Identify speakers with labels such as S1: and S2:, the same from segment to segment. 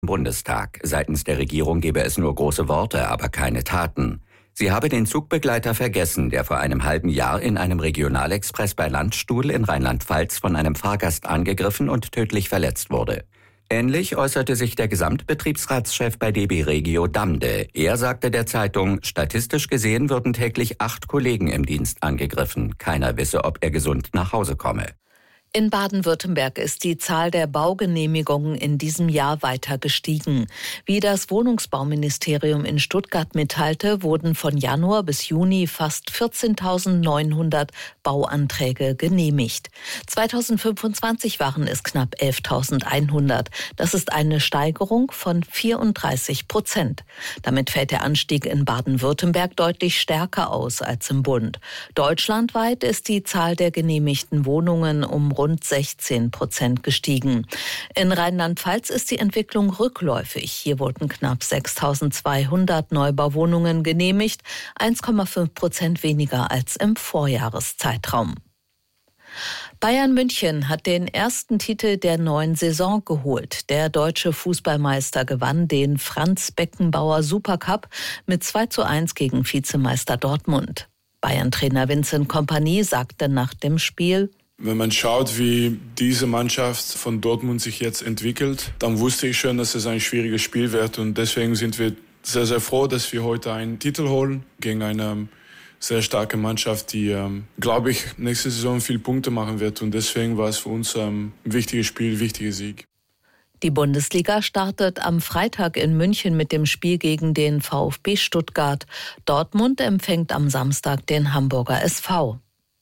S1: Bundestag. Seitens der Regierung gebe es nur große Worte, aber keine Taten. Sie habe den Zugbegleiter vergessen, der vor einem halben Jahr in einem Regionalexpress bei Landstuhl in Rheinland-Pfalz von einem Fahrgast angegriffen und tödlich verletzt wurde. Ähnlich äußerte sich der Gesamtbetriebsratschef bei DB Regio Damde. Er sagte der Zeitung, statistisch gesehen würden täglich 8 Kollegen im Dienst angegriffen. Keiner wisse, ob er gesund nach Hause komme.
S2: In Baden-Württemberg ist die Zahl der Baugenehmigungen in diesem Jahr weiter gestiegen. Wie das Wohnungsbauministerium in Stuttgart mitteilte, wurden von Januar bis Juni fast 14.900 Bauanträge genehmigt. 2025 waren es knapp 11.100. Das ist eine Steigerung von 34%. Damit fällt der Anstieg in Baden-Württemberg deutlich stärker aus als im Bund. Deutschlandweit ist die Zahl der genehmigten Wohnungen um rund 16% gestiegen. In Rheinland-Pfalz ist die Entwicklung rückläufig. Hier wurden knapp 6.200 Neubauwohnungen genehmigt, 1,5% weniger als im Vorjahreszeitraum. Bayern München hat den ersten Titel der neuen Saison geholt. Der deutsche Fußballmeister gewann den Franz Beckenbauer Supercup mit 2:1 gegen Vizemeister Dortmund. Bayern-Trainer Vincent Kompany sagte nach dem Spiel:
S3: Wenn man schaut, wie diese Mannschaft von Dortmund sich jetzt entwickelt, dann wusste ich schon, dass es ein schwieriges Spiel wird. Und deswegen sind wir sehr, sehr froh, dass wir heute einen Titel holen gegen eine sehr starke Mannschaft, die, glaube ich, nächste Saison viele Punkte machen wird. Und deswegen war es für uns ein wichtiges Spiel, ein wichtiger Sieg.
S2: Die Bundesliga startet am Freitag in München mit dem Spiel gegen den VfB Stuttgart. Dortmund empfängt am Samstag den Hamburger SV.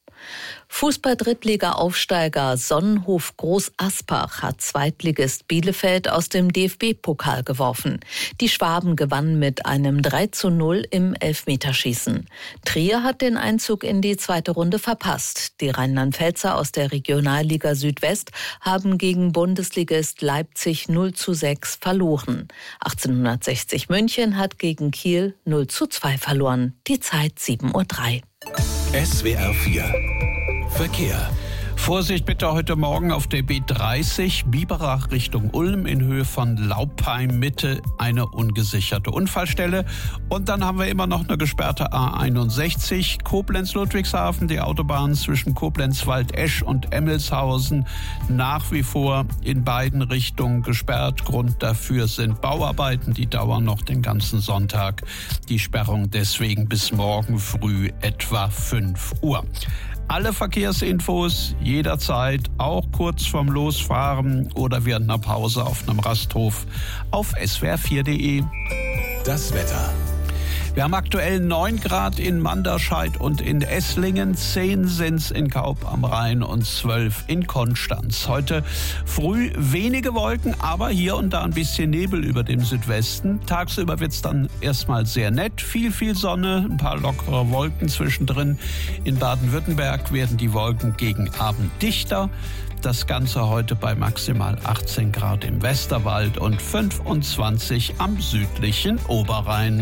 S2: Fußball-Drittliga-Aufsteiger Sonnenhof Groß Aspach hat Zweitligist Bielefeld aus dem DFB-Pokal geworfen. Die Schwaben gewannen mit einem 3:0 im Elfmeterschießen. Trier hat den Einzug in die zweite Runde verpasst. Die Rheinland-Pfälzer aus der Regionalliga Südwest haben gegen Bundesligist Leipzig 0:6 verloren. 1860 München hat gegen Kiel 0:2 verloren. Die Zeit 7:03 Uhr.
S4: SWR 4 Verkehr.
S5: Vorsicht bitte heute Morgen auf der B30 Biberach Richtung Ulm in Höhe von Laupheim Mitte eine ungesicherte Unfallstelle. Und dann haben wir immer noch eine gesperrte A61 Koblenz-Ludwigshafen, die Autobahn zwischen Koblenz-Waldesch und Emmelshausen nach wie vor in beiden Richtungen gesperrt. Grund dafür sind Bauarbeiten, die dauern noch den ganzen Sonntag. Die Sperrung deswegen bis morgen früh etwa 5 Uhr. Alle Verkehrsinfos jederzeit, auch kurz vorm Losfahren oder während einer Pause auf einem Rasthof auf swr4.de.
S4: Das Wetter.
S5: Wir haben aktuell 9 Grad in Manderscheid und in Esslingen, 10 sind's in Kaub am Rhein und 12 in Konstanz. Heute früh wenige Wolken, aber hier und da ein bisschen Nebel über dem Südwesten. Tagsüber wird's dann erstmal sehr nett, viel Sonne, ein paar lockere Wolken zwischendrin. In Baden-Württemberg werden die Wolken gegen Abend dichter. Das Ganze heute bei maximal 18 Grad im Westerwald und 25 am südlichen Oberrhein.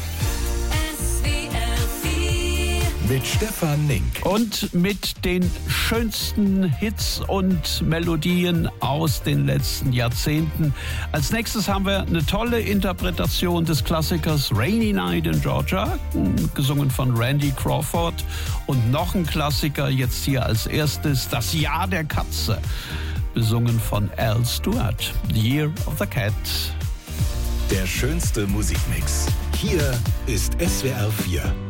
S4: Mit Stefan Nink.
S5: Und mit den schönsten Hits und Melodien aus den letzten Jahrzehnten. Als nächstes haben wir eine tolle Interpretation des Klassikers Rainy Night in Georgia, gesungen von Randy Crawford. Und noch ein Klassiker jetzt hier als erstes, Das Jahr der Katze, besungen von Al Stewart, The Year of the Cat.
S4: Der schönste Musikmix. Hier ist SWR 4.